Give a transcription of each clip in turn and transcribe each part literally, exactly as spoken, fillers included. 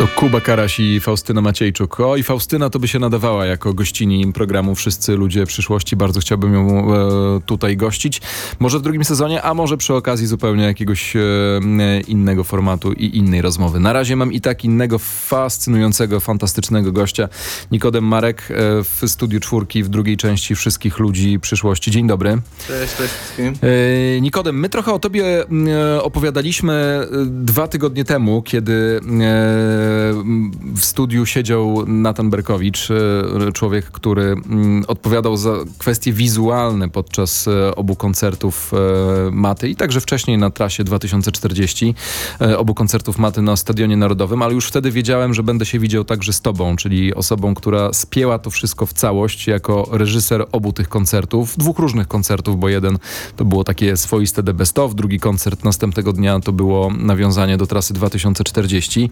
To Kuba Karaś i Faustyna Maciejczuk. O, i Faustyna to by się nadawała jako gościni programu Wszyscy Ludzie Przyszłości. Bardzo chciałbym ją e, tutaj gościć. Może w drugim sezonie, a może przy okazji zupełnie jakiegoś e, innego formatu i innej rozmowy. Na razie mam i tak innego fascynującego, fantastycznego gościa. Nikodem Marek e, w Studiu Czwórki w drugiej części Wszystkich Ludzi Przyszłości. Dzień dobry. Cześć, cześć wszystkim. E, Nikodem, my trochę o tobie e, opowiadaliśmy dwa tygodnie temu, kiedy e, w studiu siedział Natan Berkowicz, człowiek, który odpowiadał za kwestie wizualne podczas obu koncertów Maty i także wcześniej na trasie dwa tysiące czterdzieści obu koncertów Maty na Stadionie Narodowym, ale już wtedy wiedziałem, że będę się widział także z tobą, czyli osobą, która spięła to wszystko w całość jako reżyser obu tych koncertów, dwóch różnych koncertów, bo jeden to było takie swoiste The Best Of, drugi koncert następnego dnia to było nawiązanie do trasy dwa tysiące czterdzieści.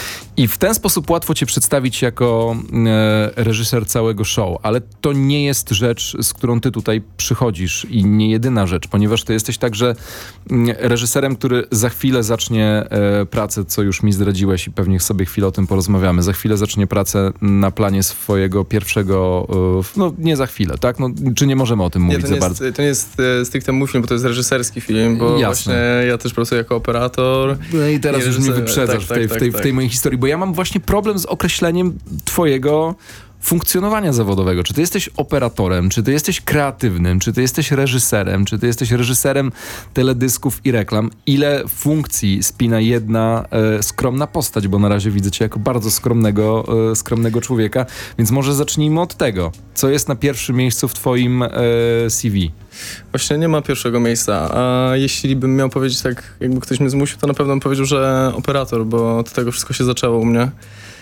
I w ten sposób łatwo cię przedstawić jako e, reżyser całego show, ale to nie jest rzecz, z którą ty tutaj przychodzisz i nie jedyna rzecz, ponieważ ty jesteś także mm, reżyserem, który za chwilę zacznie e, pracę, co już mi zdradziłeś i pewnie sobie chwilę o tym porozmawiamy. Za chwilę zacznie pracę na planie swojego pierwszego, e, no nie za chwilę, tak? No, czy nie możemy o tym mówić nie, za nie bardzo? jest, to nie jest e, stricte mój film, bo to jest reżyserski film, bo Jasne. właśnie ja też pracuję jako operator. No i teraz I już mnie reżyser- wyprzedzasz tak, w, tej, tak, w, tej, tak, w tej tak. mojej historii, bo ja mam właśnie problem z określeniem twojego funkcjonowania zawodowego. Czy ty jesteś operatorem, czy ty jesteś kreatywnym, czy ty jesteś reżyserem, czy ty jesteś reżyserem teledysków i reklam? Ile funkcji spina jedna e, skromna postać, bo na razie widzę cię jako bardzo skromnego, e, skromnego człowieka, więc może zacznijmy od tego. Co jest na pierwszym miejscu w twoim e, C V? Właśnie nie ma pierwszego miejsca, a jeśli bym miał powiedzieć tak, jakby ktoś mnie zmusił, to na pewno bym powiedział, że operator, bo od tego wszystko się zaczęło u mnie.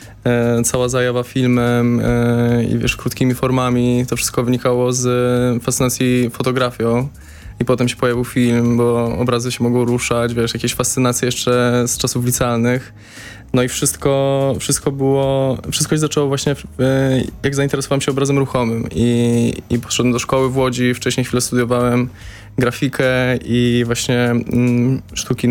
E, cała zajawa filmem e, i wiesz, krótkimi formami, to wszystko wynikało z e, fascynacji fotografią. I potem się pojawił film, bo obrazy się mogą ruszać, wiesz, jakieś fascynacje jeszcze z czasów licealnych. No i wszystko, wszystko było, wszystko się zaczęło właśnie, e, jak zainteresowałem się obrazem ruchomym. I, i poszedłem do szkoły w Łodzi, wcześniej chwilę studiowałem grafikę i właśnie mm, sztuki